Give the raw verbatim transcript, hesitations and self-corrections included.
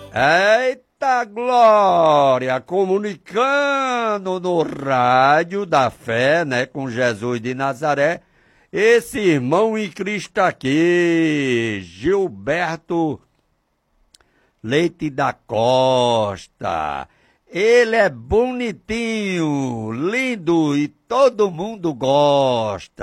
Eita glória! Comunicando no rádio da fé, né, com Jesus de Nazaré, esse irmão em Cristo aqui, Gilberto Leite da Costa. Ele é bonitinho, lindo e todo mundo gosta.